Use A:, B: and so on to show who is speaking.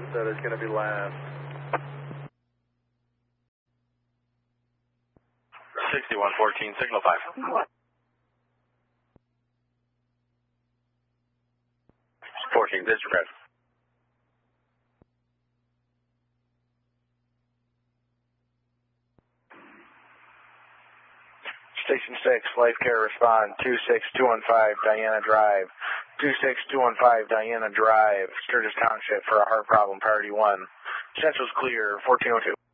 A: That is going to be last.
B: 6114, signal 5. 14, disregard.
C: Station 6, Life Care respond, 26215 Diana Drive. 26215 Diana Drive, Sturgis Township for a heart problem, priority 1. Central's clear, 1402.